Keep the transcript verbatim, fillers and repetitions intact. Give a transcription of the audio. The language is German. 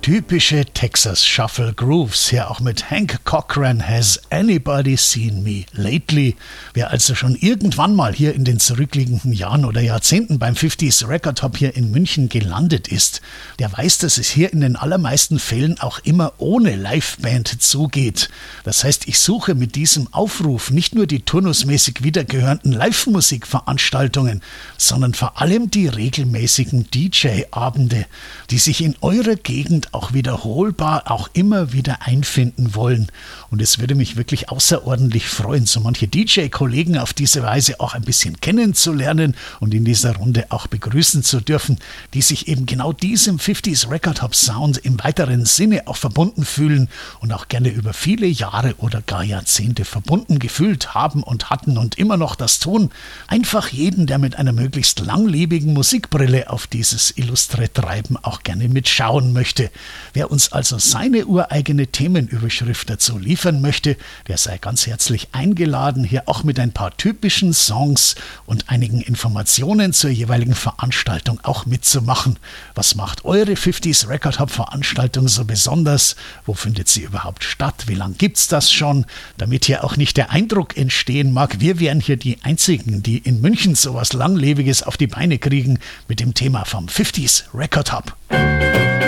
Typische Texas Shuffle Grooves, hier auch mit Hank Cochran, Has Anybody Seen Me Lately? Wer also schon irgendwann mal hier in den zurückliegenden Jahren oder Jahrzehnten beim fünfziger Record Hop hier in München gelandet ist, der weiß, dass es hier in den allermeisten Fällen auch immer ohne Liveband zugeht. Das heißt, ich suche mit diesem Aufruf nicht nur die turnusmäßig wiedergehörenden Live-Musikveranstaltungen, sondern vor allem die regelmäßigen D J-Abende, die sich in eurer Gegend auch wiederholbar auch immer wieder einfinden wollen. Und es würde mich wirklich außerordentlich freuen, so manche D J-Kollegen auf diese Weise auch ein bisschen kennenzulernen und in dieser Runde auch begrüßen zu dürfen, die sich eben genau diesem fünfziger Record Hop Sound im weiteren Sinne auch verbunden fühlen und auch gerne über viele Jahre oder gar Jahrzehnte verbunden gefühlt haben und hatten und immer noch das tun. Einfach jeden, der mit einer möglichst langlebigen Musikbrille auf dieses illustre Treiben auch gerne mitschauen möchte. Wer uns also seine ureigene Themenüberschrift dazu liefern möchte, der sei ganz herzlich eingeladen, hier auch mit ein paar typischen Songs und einigen Informationen zur jeweiligen Veranstaltung auch mitzumachen. Was macht eure fünfziger Record Hop Veranstaltung so besonders? Wo findet sie überhaupt statt? Wie lange gibt's das schon? Damit hier auch nicht der Eindruck entstehen mag, wir wären hier die Einzigen, die in München sowas Langlebiges auf die Beine kriegen mit dem Thema vom fünfziger Record Hop.